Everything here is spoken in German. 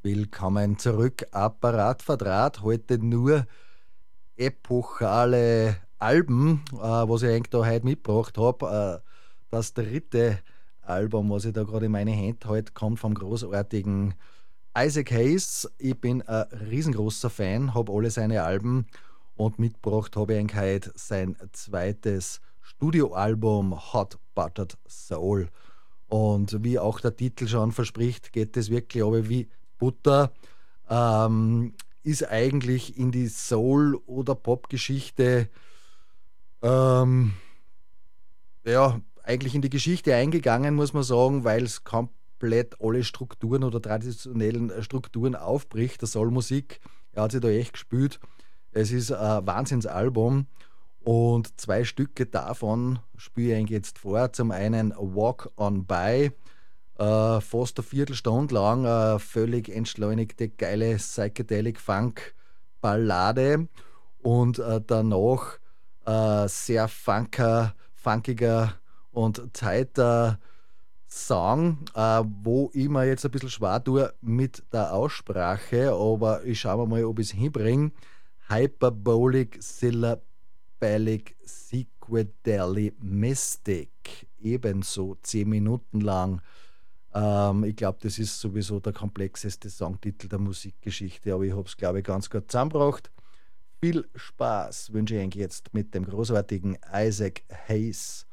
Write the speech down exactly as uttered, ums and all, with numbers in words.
Willkommen zurück, Apparat Verdraht. Heute nur epochale Alben, äh, was ich eigentlich da heute mitgebracht habe. Äh, das dritte Album, was ich da gerade in meine Hände halte, kommt vom großartigen Isaac Hayes. Ich bin ein riesengroßer Fan, habe alle seine Alben und mitgebracht habe ich eigentlich heute sein zweites Studioalbum Hot Buttered Soul. Und wie auch der Titel schon verspricht, geht es wirklich aber wie Butter. Ähm, ist eigentlich in die Soul- oder Popgeschichte, ähm, ja, eigentlich in die Geschichte eingegangen, muss man sagen, weil es komplett alle Strukturen oder traditionellen äh, Strukturen aufbricht. Der Soulmusik, er hat sich da echt gespielt. Es ist ein Wahnsinnsalbum und zwei Stücke davon spiele ich eigentlich jetzt vor. Zum einen Walk on By, äh, fast eine Viertelstunde lang, eine völlig entschleunigte, geile Psychedelic Funk Ballade und äh, danach äh, sehr funker, funkiger und tighter Song, äh, wo ich mir jetzt ein bisschen schwer tue mit der Aussprache, aber ich schaue mal, ob ich es hinbringe. Hyperbolic Syllabic Psychedelic Mystic, ebenso zehn Minuten lang. Ähm, ich glaube, das ist sowieso der komplexeste Songtitel der Musikgeschichte, aber ich habe es, glaube ich, ganz gut zusammengebracht. Viel Spaß wünsche ich euch jetzt mit dem großartigen Isaac Hayes